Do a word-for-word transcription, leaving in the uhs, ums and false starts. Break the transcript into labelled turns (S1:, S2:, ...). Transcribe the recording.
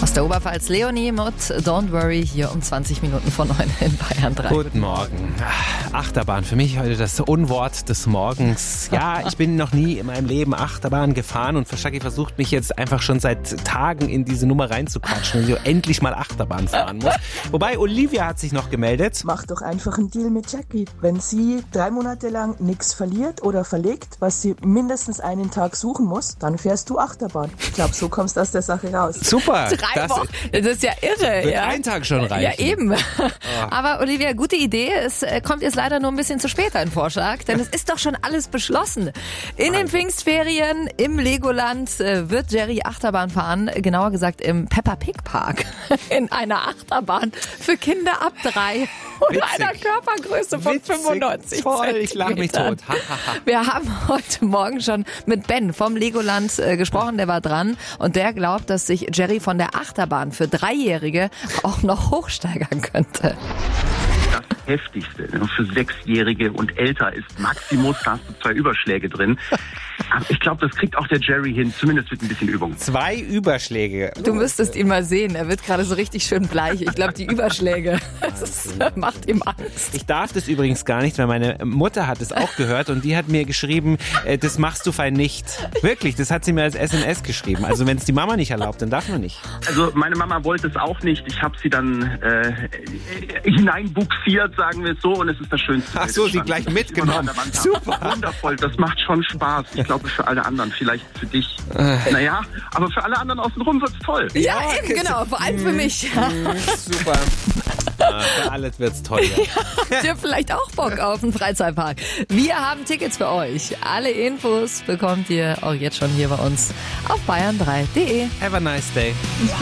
S1: Aus der Oberpfalz Leonie mit Don't Worry hier um zwanzig Minuten vor neun in Bayern drei.
S2: Guten Morgen. Achterbahn, für mich heute das Unwort des Morgens. Ja, ich bin noch nie in meinem Leben Achterbahn gefahren und Shaggy versucht mich jetzt einfach schon seit Tagen in diese Nummer reinzuquatschen, dass ich endlich mal Achterbahn fahren muss. Wobei Olivia hat sich noch gemeldet.
S3: Mach doch einfach einen Deal mit Jackie. Wenn sie drei Monate lang nichts verliert oder verlegt, was sie mindestens einen Tag suchen muss, dann fährst du Achterbahn. Ich glaube, so kommst du aus der Sache raus.
S2: Super.
S1: Drei
S2: das
S1: Wochen. Das ist ja irre.
S2: Wird
S1: Ja.
S2: ein Tag schon reichen.
S1: Ja, eben. Oh. Aber Olivia, gute Idee. Es kommt jetzt leider nur ein bisschen zu spät, ein Vorschlag, denn es ist doch schon alles beschlossen. In den Pfingstferien im Legoland wird Jerry Achterbahn fahren, genauer gesagt im Peppa Pig Park. In einer Achterbahn für Kinder ab drei und
S2: Witzig.
S1: einer Körpergröße von
S2: Witzig.
S1: fünfundneunzig
S2: Toll, ich lache mich tot. Ha, ha, ha.
S1: Wir haben heute Morgen schon mit Ben vom Legoland äh, gesprochen, der war dran und der glaubt, dass sich Jerry von der Achterbahn für Dreijährige auch noch hochsteigern könnte.
S4: Das Heftigste für Sechsjährige und älter ist Maximus, da hast du zwei Überschläge drin. Aber ich glaube, das kriegt auch der Jerry hin, zumindest mit ein bisschen Übung.
S2: Zwei Überschläge.
S1: Du müsstest ihn mal sehen, er wird gerade so richtig schön bleich. Ich glaube, die Überschläge, das ist, macht ihm Angst.
S2: Ich darf das übrigens gar nicht, weil meine Mutter hat es auch gehört und die hat mir geschrieben, äh, das machst du fein nicht. Wirklich, das hat sie mir als S M S geschrieben. Also wenn es die Mama nicht erlaubt, dann darf man nicht.
S4: Also meine Mama wollte es auch nicht. Ich habe sie dann äh, hineinbuxiert, sagen wir es so, und es ist das Schönste.
S2: Ach so, sie gleich mitgenommen.
S4: Super. Wundervoll, das macht schon Spaß. Ich glaube für alle anderen, vielleicht für dich. Äh. Naja, aber für alle anderen außenrum wird's toll.
S1: Ja,
S2: Ja,
S1: eben, genau, vor allem für mich. Ja.
S2: Super. Ah, für alles wird's toll. Ja.
S1: Habt ihr vielleicht auch Bock auf einen Freizeitpark? Wir haben Tickets für euch. Alle Infos bekommt ihr auch jetzt schon hier bei uns auf bayern drei punkt de.
S2: Have a nice day.